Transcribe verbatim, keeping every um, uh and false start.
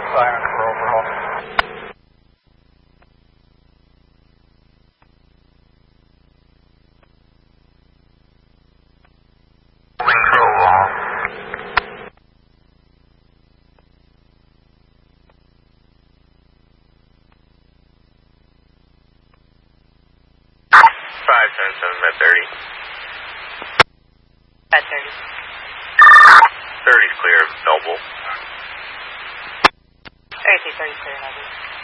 Siren for overhaul. Holding for overhaul. five seven seven, med thirty. Med thirty. thirty's clear, Noble. thirty-three, thirty clear, Noble.